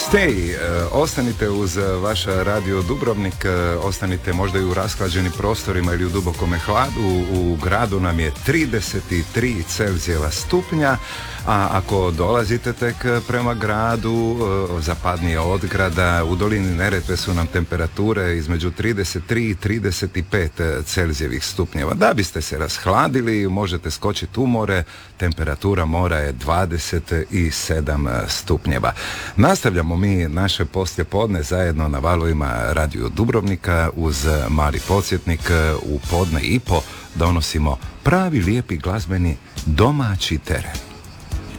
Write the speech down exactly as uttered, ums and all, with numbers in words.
Stay, ostanite uz vaš radio Dubrovnik, ostanite možda i u rashlađenim prostorima ili u dubokome hladu. U gradu nam je trideset tri Celzijeva stupnja, a ako dolazite tek prema gradu, zapadnije od grada, u dolini Neretve su nam temperature između trideset tri i trideset pet Celzijevih stupnjeva. Da biste se rashladili, možete skočiti u more, temperatura mora je dvadeset sedam stupnjeva. Nastavljamo mi naše poslijepodne zajedno na valovima Radio Dubrovnika uz mali podsjetnik. U podne i po donosimo pravi lijepi glazbeni domaći teren.